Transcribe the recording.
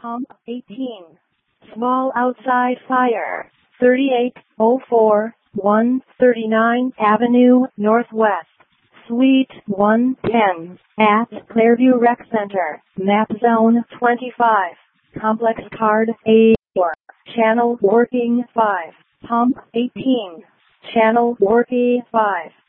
Pump 18. Small outside fire. 3804 139 Avenue Northwest. Suite 110 at Clearview Rec Center. Map Zone 25. Complex card A4. Channel working 5. Pump 18. Channel working 5.